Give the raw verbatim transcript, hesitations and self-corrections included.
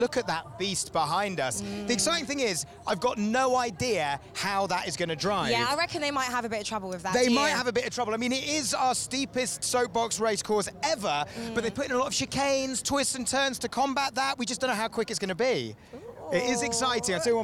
Look at that beast behind us. Mm. The exciting thing is, I've got no idea how that is going to drive. Yeah, I reckon they might have a bit of trouble with that. They Do might you? have a bit of trouble. I mean, it is our steepest soapbox race course ever, mm. but they put in a lot of chicanes, twists and turns to combat that. We just don't know how quick it's going to be. Ooh. It is exciting. I'll tell you one